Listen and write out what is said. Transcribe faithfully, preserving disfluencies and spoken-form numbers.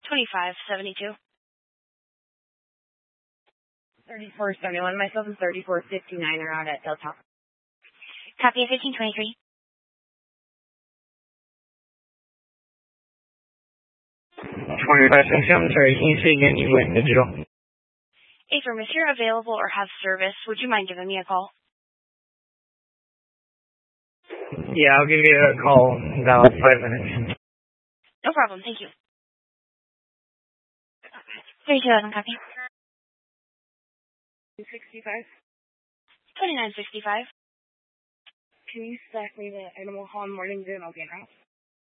twenty-five seventy-two. thirty-four seventy-one. Myself is thirty-four fifty-nine around at Delta. Copy fifteen twenty-three. twenty-five seventy-two. I'm sorry, can you say again? You went digital. Affirm, if you're available or have service, would you mind giving me a call? Yeah, I'll give you a call in about five minutes. No problem, thank you. thirty-two thousand, copy. sixty-five. twenty-nine sixty-five. Can you stack me the animal hall in morning zoo and I'll be in route?